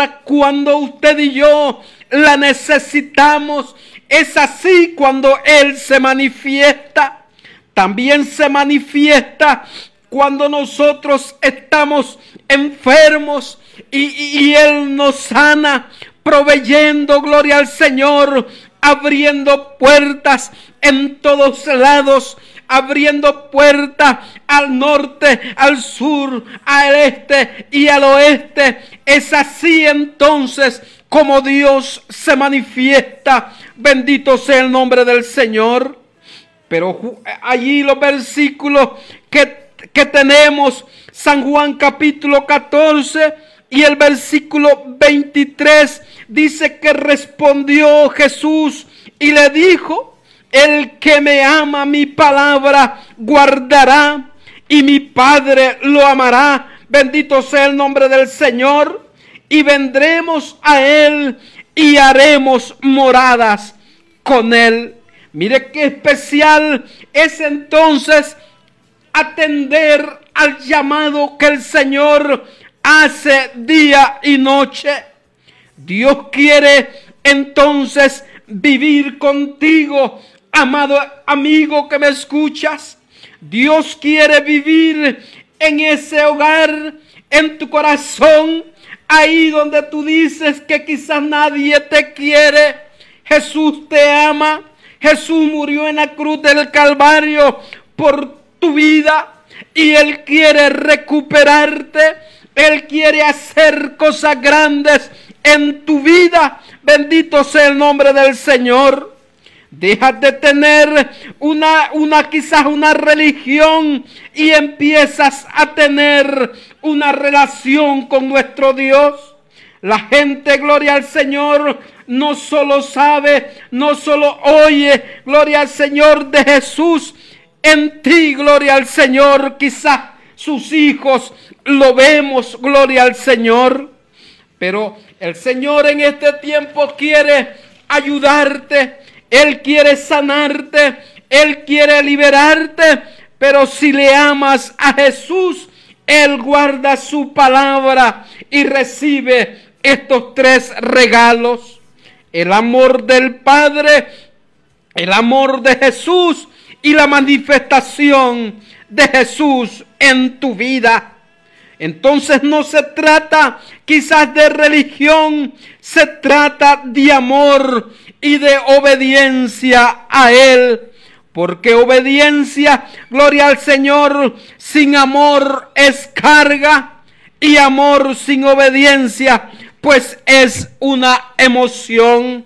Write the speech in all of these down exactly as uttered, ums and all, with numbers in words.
palabra cuando usted y yo la necesitamos. Es así cuando Él se manifiesta. También se manifiesta cuando nosotros estamos enfermos y, y, y Él nos sana, proveyendo, gloria al Señor, abriendo puertas en todos lados, abriendo puertas al norte, al sur, al este y al oeste. Es así entonces como Dios se manifiesta. Bendito sea el nombre del Señor. Pero allí los versículos que, que tenemos, San Juan capítulo catorce y el versículo veintitrés, dice que respondió Jesús y le dijo: el que me ama, mi palabra guardará, y mi Padre lo amará. Bendito sea el nombre del Señor. Y vendremos a Él y haremos moradas con Él. Mire qué especial es entonces atender al llamado que el Señor hace día y noche. Dios quiere entonces vivir contigo, amado amigo que me escuchas. Dios quiere vivir en ese hogar, en tu corazón, ahí donde tú dices que quizás nadie te quiere. Jesús te ama. Jesús murió en la cruz del Calvario por tu vida y Él quiere recuperarte. Él quiere hacer cosas grandes en tu vida. Bendito sea el nombre del Señor. Dejas de tener una, una quizás una religión y empiezas a tener una relación con nuestro Dios. La gente, gloria al Señor, no solo sabe, no solo oye, gloria al Señor, de Jesús en ti, gloria al Señor. Quizás sus hijos lo vemos, gloria al Señor. Pero el Señor en este tiempo quiere ayudarte. Él quiere sanarte. Él quiere liberarte. Pero si le amas a Jesús, Él guarda su palabra y recibe estos tres regalos: el amor del Padre, el amor de Jesús y la manifestación de Jesús en tu vida. Entonces no se trata quizás de religión, se trata de amor y de obediencia a Él. Porque obediencia, gloria al Señor, sin amor es carga, y amor sin obediencia pues es una emoción.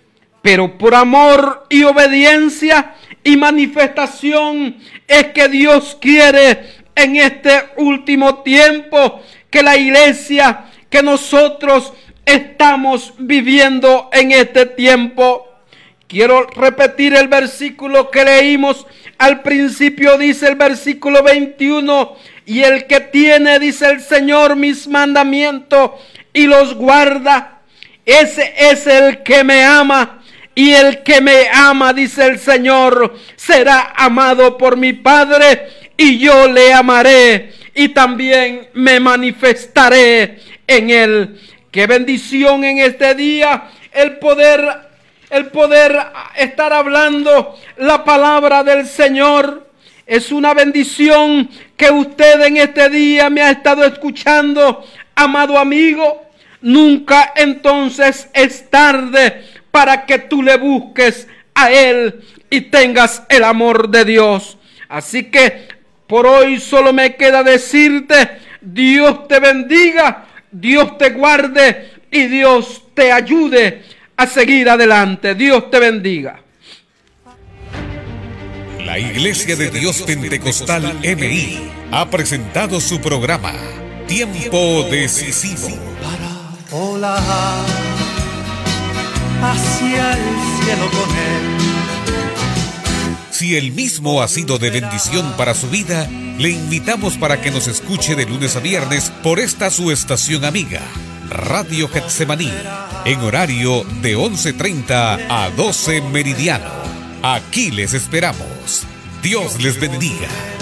Pero por amor y obediencia y manifestación es que Dios quiere en este último tiempo que la iglesia, que nosotros estamos viviendo en este tiempo. Quiero repetir el versículo que leímos al principio. Dice el versículo veintiuno: y el que tiene, dice el Señor, mis mandamientos y los guarda, ese es el que me ama. Y el que me ama, dice el Señor, será amado por mi Padre, y yo le amaré y también me manifestaré en él. Qué bendición en este día el poder el poder estar hablando la palabra del Señor. Es una bendición que usted en este día me ha estado escuchando, amado amigo. Nunca entonces es tarde para que tú le busques a Él y tengas el amor de Dios. Así que por hoy solo me queda decirte: Dios te bendiga, Dios te guarde y Dios te ayude a seguir adelante. Dios te bendiga. La Iglesia de Dios Pentecostal M I ha presentado su programa Tiempo Decisivo. Para volar hacia el cielo con Él. Si el mismo ha sido de bendición para su vida, le invitamos para que nos escuche de lunes a viernes por esta su estación amiga, Radio Getsemaní, en horario de once treinta a doce meridiano. Aquí les esperamos. Dios les bendiga.